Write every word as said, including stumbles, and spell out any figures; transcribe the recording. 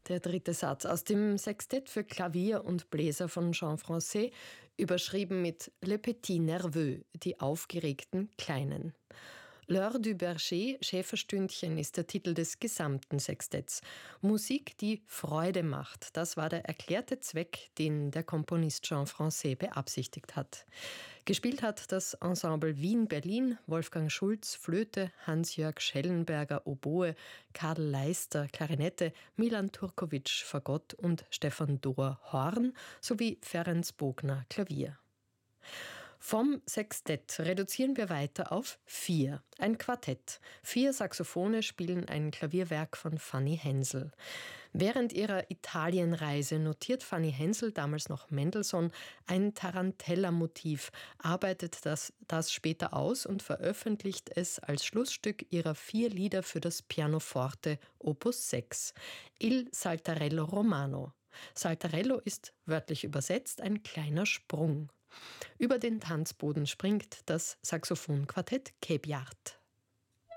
Der dritte Satz aus dem Sextett für Klavier und Bläser von Jean Francais, überschrieben mit Le Petit Nerveux, die aufgeregten Kleinen. L'Heure du Berger, Schäferstündchen, ist der Titel des gesamten Sextetts. Musik, die Freude macht, das war der erklärte Zweck, den der Komponist Jean Francais beabsichtigt hat. Gespielt hat das Ensemble Wien-Berlin, Wolfgang Schulz, Flöte, Hans-Jörg Schellenberger, Oboe, Karl Leister, Klarinette, Milan Turkovic, Fagott und Stefan Dohr, Horn sowie Ferenc Bogner, Klavier. Vom Sextett reduzieren wir weiter auf vier, ein Quartett. Vier Saxophone spielen ein Klavierwerk von Fanny Hensel. Während ihrer Italienreise notiert Fanny Hensel, damals noch Mendelssohn, ein Tarantella-Motiv, arbeitet das, das später aus und veröffentlicht es als Schlussstück ihrer vier Lieder für das Pianoforte Opus sechs, Il Saltarello Romano. Saltarello ist wörtlich übersetzt ein kleiner Sprung. Über den Tanzboden springt das Saxophonquartett Cape Yard.